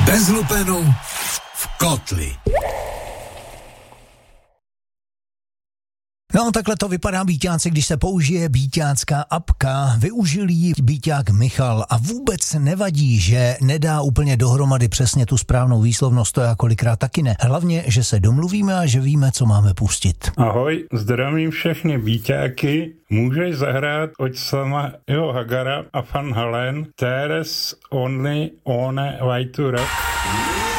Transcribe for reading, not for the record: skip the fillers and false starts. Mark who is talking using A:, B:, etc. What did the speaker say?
A: Bez lupenu v kotli. No, takhle to vypadá, Bíťáci, když se použije bíťácká apka. Využil jí bíťák Michal a vůbec nevadí, že nedá úplně dohromady přesně tu správnou výslovnost, to já kolikrát taky ne. Hlavně, že se domluvíme a že víme, co máme pustit.
B: Ahoj, zdravím všechny bíťáky. Můžeš zahrát od sama jeho Hagara a Van Halen Teres Only One Way to Rock?